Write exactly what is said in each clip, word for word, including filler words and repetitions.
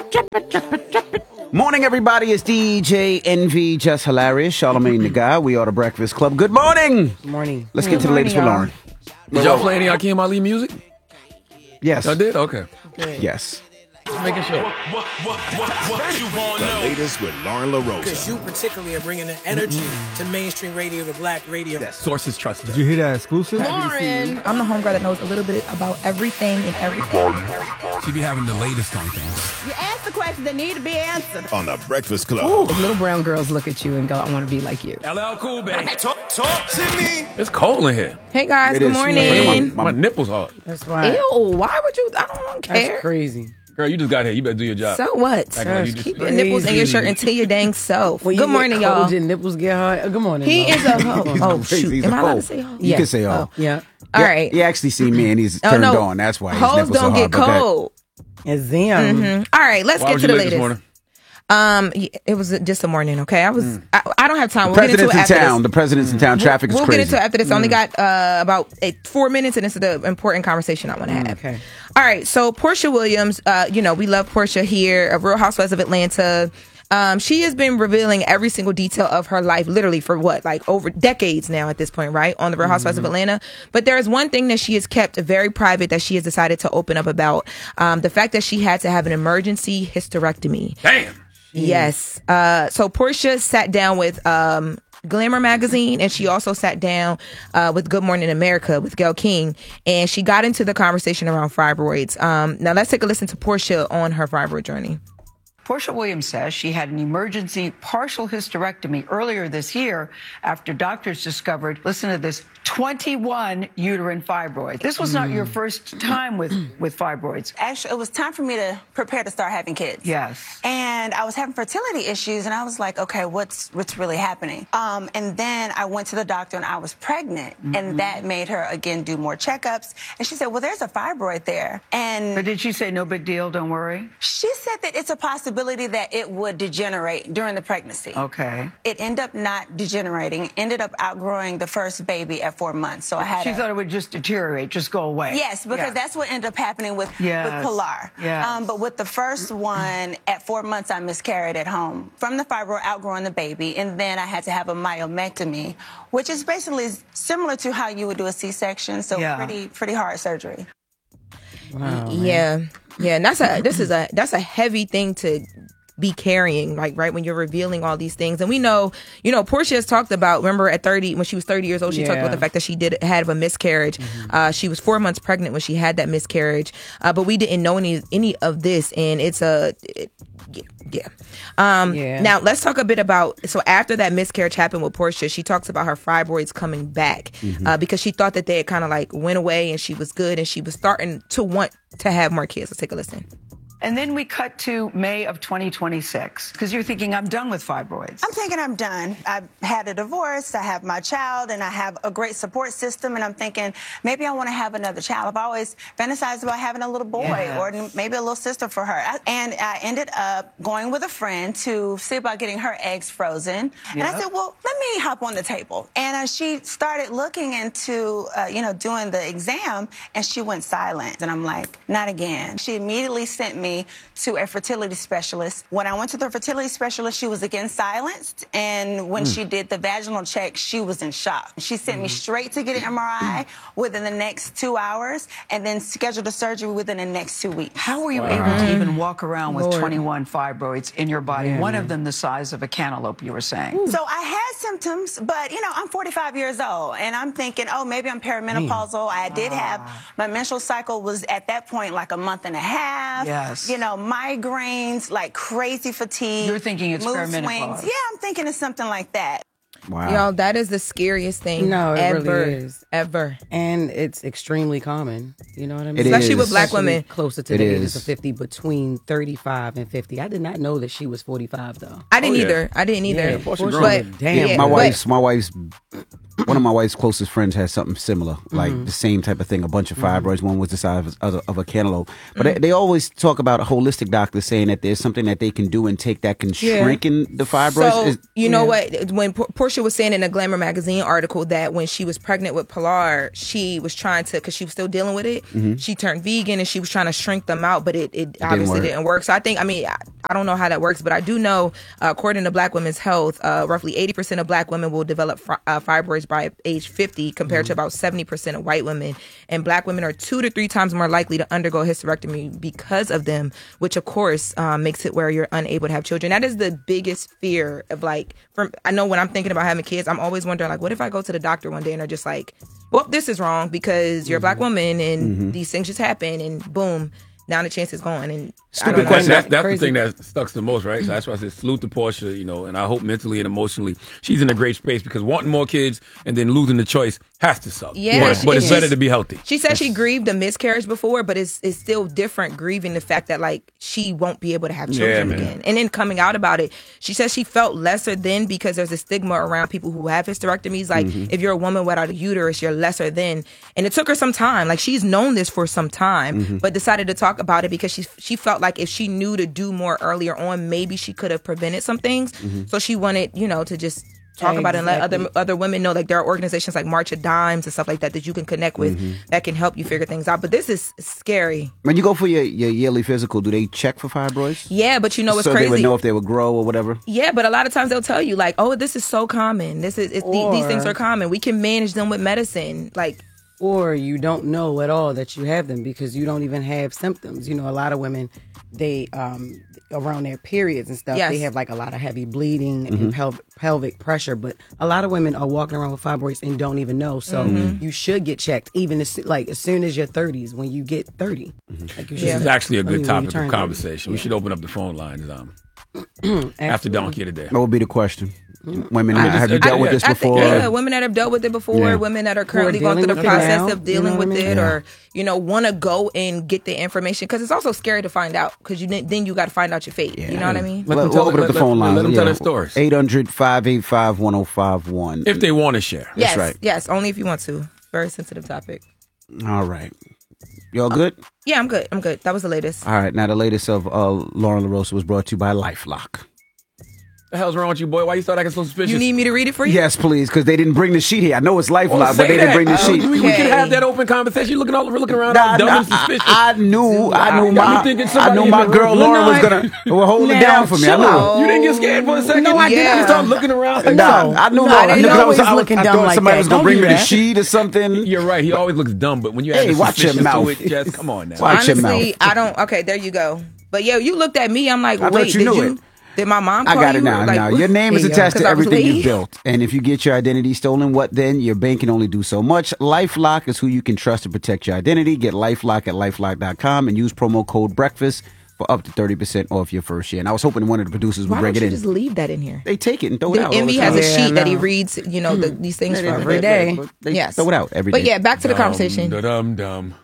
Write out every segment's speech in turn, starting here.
Morning, everybody. It's D J Envy, Just Hilarious, Charlamagne the Guy. We are the Breakfast Club. Good morning. Good morning. Let's get to the latest with Lauren. Did y'all play any Akeem Ali music? Yes. Y'all did? Okay. Yes. Just making sure. What, what, what, what, what you want to know? The latest with Lauren LaRosa. Because you particularly are bringing the energy Mm-hmm. to mainstream radio, to black radio. Yes. Sources trusted. Did you hear that exclusive? Lauren. I'm the homegirl that knows a little bit about everything and everything. She be having the latest on things. You ask the questions that need to be answered. On the Breakfast Club. Ooh, little brown girls look at you and go, I want to be like you. L L Cool, baby. Talk, talk to me. It's cold in here. Hey, guys. It good is. morning. My, my nipples hard. That's right. Ew, why would you? I don't care. That's crazy. Girl, you just got here. You better do your job. So what? Act like you just- Keep your nipples in your shirt and tell your dang self. When you Good get morning, cold, y'all. Your nipples get hard. Oh, good morning. He Lauren. is a hoe. He's Oh, crazy. shoot. He's Am a I allowed hoe. to say hoe? You can say hoe. Yeah. All Yeah, right. You actually see me and he's Oh, turned no. on. That's why his Hoes nipples don't are get hard. but cold. It's them. Mhm. All right, let's Why get was to you the late this latest. morning? Um, y- it was just a morning. Okay, I was. I, I don't have time. The We'll get into president's it in after town. this. The president's in town. Traffic is We'll crazy. get into it after this. I only got uh, about eight, four minutes, and it's the important conversation I want to have. Okay. All right. So Portia Williams, uh, you know, we love Portia here, a Real Housewives of Atlanta. Um, she has been revealing every single detail of her life, literally for what, like over decades now at this point, right? On the Real Housewives of Atlanta. But there is one thing that she has kept very private that she has decided to open up about. Um, the fact that she had to have an emergency hysterectomy. Damn. Yes. Uh, so Portia sat down with um, Glamour magazine, and she also sat down uh, with Good Morning America with Gayle King, and she got into the conversation around fibroids. Um, now let's take a listen to Portia on her fibroid journey. Portia Williams says she had an emergency partial hysterectomy earlier this year after doctors discovered, listen to this, twenty-one uterine fibroids. This was not your first time with, with fibroids. Actually, it was time for me to prepare to start having kids. Yes. And I was having fertility issues, and I was like, okay, what's what's really happening? Um, and then I went to the doctor, and I was pregnant, mm-hmm. and that made her, again, do more checkups. And she said, well, there's a fibroid there. And But did she say, no big deal, don't worry? she said that it's a possibility that it would degenerate during the pregnancy. Okay. It ended up not degenerating, ended up outgrowing the first baby at four months. So I had She a, thought it would just deteriorate, just go away. Yes, because Yeah. that's what ended up happening with, Yes. with Pilar. Yes. Um, but with the first one, at four months, I miscarried at home from the fibroid outgrowing the baby, and then I had to have a myomectomy, which is basically similar to how you would do a C-section, so Yeah. pretty pretty hard surgery. Wow, Yeah, yeah, and that's a this is a that's a heavy thing to be carrying, like right when you're revealing all these things. And we know, you know, Portia has talked about, remember at thirty, when she was thirty years old, she talked Yeah. about the fact that she did had a miscarriage. Mm-hmm. Uh, she was four months pregnant when she had that miscarriage, uh, but we didn't know any any of this, and it's a it, yeah. yeah. Um, Yeah. Now let's talk a bit about. So after that miscarriage happened with Portia, she talks about her fibroids coming back uh, because she thought that they had kind of like went away and she was good and she was starting to want to have more kids. Let's take a listen. And then we cut to May of twenty twenty-six, because you're thinking, I'm done with fibroids. I'm thinking I'm done. I've had a divorce, I have my child, and I have a great support system, and I'm thinking maybe I want to have another child. I've always fantasized about having a little boy Yes. or maybe a little sister for her. I- And I ended up going with a friend to see about getting her eggs frozen. And I Yep. said, well, let me hop on the table. And uh, she started looking into, uh, you know, doing the exam, and she went silent. And I'm like, not again. She immediately sent me to a fertility specialist. When I went to the fertility specialist, she was again silenced. And when she did the vaginal check, she was in shock. She sent me straight to get an M R I within the next two hours and then scheduled a surgery within the next two weeks. How were you able to even walk around with Lord. twenty-one fibroids in your body? Yeah, One man. of them the size of a cantaloupe, you were saying. So I had symptoms, but you know, I'm forty-five years old and I'm thinking, oh, maybe I'm perimenopausal. I did have, my menstrual cycle was at that point like a month and a half. Yes. You know, migraines, like crazy fatigue. You're thinking it's mood perimenopause. swings. Yeah, I'm thinking it's something like that. Wow. Y'all, that is the scariest thing No, it really ever, is. ever. And it's extremely common. You know what I mean? It Especially is. with black Especially women. closer to It the is. ages of fifty, between thirty-five and fifty. I did not know that she was forty-five, though. I didn't Oh, yeah. either. I didn't either. Yeah, Portia but, grown. Damn. Yeah, my but- wife's my wife's one of my wife's closest friends has something similar, like Mhm. the same type of thing. A bunch of fibroids. One was the size of, of a cantaloupe. But Mhm. they, they always talk about holistic doctors saying that there's something that they can do and take that can Yeah. shrink in the fibroids. So, Is- you know what? When Por- Portia was saying in a Glamour magazine article that when she was pregnant with Pilar, she was trying to, because she was still dealing with it, Mhm. she turned vegan and she was trying to shrink them out, but it, it, didn't obviously work. didn't work. So I think, I mean, I, I don't know how that works, but I do know, uh, according to Black Women's Health, uh, roughly eighty percent of Black women will develop fi- uh, fibroids by age fifty compared to about seventy percent of white women. And Black women are two to three times more likely to undergo a hysterectomy because of them, which of course um, makes it where you're unable to have children. That is the biggest fear of like, from, I know when I'm thinking about having kids, I'm always wondering like, what if I go to the doctor one day and they're just like, well, this is wrong because you're a Black woman and Mhm. these things just happen and boom, now the chance is gone. And I Stupid don't know. question. That's, that's the thing that sucks the most, right? So that's why I said salute to Portia, you know, and I hope mentally and emotionally she's in a great space because wanting more kids and then losing the choice has to suck. Yeah, but, she- but it's she's- better to be healthy. She said she grieved a miscarriage before, but it's it's still different grieving the fact that like she won't be able to have children Yeah, man. again. And then coming out about it, she says she felt lesser than because there's a stigma around people who have hysterectomies. Like Mhm. if you're a woman without a uterus, you're lesser than. And it took her some time. Like she's known this for some time, Mhm. but decided to talk about it because she she felt like if she knew to do more earlier on, maybe she could have prevented some things. Mhm. So she wanted, you know, to just talk about it and let other Exactly. other women know like there are organizations like March of Dimes and stuff like that that you can connect with Mhm. that can help you figure things out. But this is scary. when you go for your, your yearly physical, do they check for fibroids? Yeah, but you know what's so crazy? they would know if they would grow or whatever. Yeah, but a lot of times they'll tell you like, oh, this is so common. This is it's, the- these Or- things are common. We can manage them with medicine. Like, or you don't know at all that you have them because you don't even have symptoms. You know, a lot of women, they um around their periods and stuff, Yes. they have like a lot of heavy bleeding Mhm. and pel- pelvic pressure. But a lot of women are walking around with fibroids and don't even know. So Mhm. you should get checked, even as, like as soon as your thirties, when you get thirty. Like you This is actually a I good mean, when you topic turn of thirty. conversation. We Yeah. should open up the phone lines um, after Absolutely. Donkey today. What would be the question? Women, I just- have you I- dealt I- with this I think, before? yeah, women that have dealt with it before, Yeah. women that are Who are currently going through the dealing with it process now, of dealing you know what with I mean? it, Yeah. or you know, want to go and get the information because it's also scary to find out because you then then you got to find out your fate. You know what I mean? Let Well, them tell- we'll open up let- the phone let- lines. let them tell their stories. eight hundred, five eight five, one oh five one. If they want to share. Yes, That's right. yes, only if you want to. Very sensitive topic. All right. Y'all good? Yeah, I'm good. I'm good. That was the latest. All right. Now, the latest of uh, Lauren LaRosa was brought to you by LifeLock. The hell's wrong with you, boy? Why you start acting so suspicious? You need me to read it for you? Yes, please, because they didn't bring the sheet here. I know it's LifeLock, Oh, but say they didn't that. bring the Uh, sheet. We, we can have that open conversation. You looking all looking around all Nah, dumb nah, and suspicious. I, I knew, I knew You my, thinking I somebody knew in my the girl room. Lauren No, was I- gonna well, hold it Now, down for me. I chill knew. out. You didn't get scared for a second. No, I you didn't. You start looking around. Like, Nah, no. I knew. No, no, I I didn't knew 'cause I was, always I was, looking I dumb thought like somebody that. was gonna Don't bring do me the that. sheet or something. You're right. He always looks dumb, but when you Hey, add watch your suspicious mouth. to it, just come on now. Watch your Honestly, mouth. I don't. Okay, there you go. But yeah, you looked at me. I'm like, I thought wait, you did knew you? it. Did my mom? I call got it you? now. Like, now your name is There you attached go. to 'Cause I was everything you've late. built, and if you get your identity stolen, what then? Your bank can only do so much. LifeLock is who you can trust to protect your identity. Get LifeLock at lifelock dot com and use promo code breakfast for up to thirty percent off your first year. And I was hoping one of the producers would Why bring don't it you in. just leave that in here? They take it and throw it The out. all Envy the has time. a Yeah, sheet that he no. reads, you know, the, these things They- for they- every they- day. they Yes. throw it out every But day. yeah, back to the conversation. Dum dum.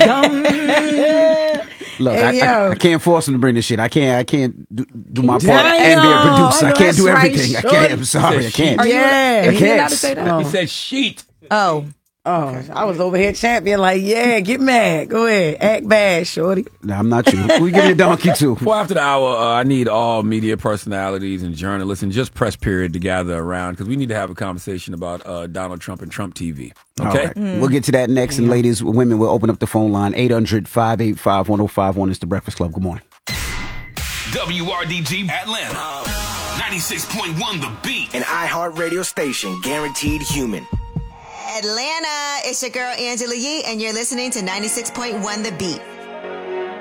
Look, Hey, I, I, yo. I can't force them to bring this shit. I can't. I can't do, do my part Damn. and be a producer. I Oh, can't do that's right, everything. I shorty. can't. I'm sorry. I can't. Are you, Yeah. are you I can't. allowed to say that? Oh. He said sheet. Oh, Oh, I was over here champion like, yeah, get mad. Go ahead. Act bad, shorty. No, I'm not you. We give you a donkey too. Before after the hour, uh, I need all media personalities and journalists and just press period to gather around because we need to have a conversation about uh, Donald Trump and Trump T V. All Okay? right. We'll get to that next. And ladies, women, we'll open up the phone line. eight hundred, five eight five, one oh five one is the Breakfast Club. Good morning. W R D G Atlanta. ninety-six point one The Beat. An iHeartRadio station guaranteed human. Atlanta, it's your girl Angela Yee, and you're listening to ninety-six point one The Beat.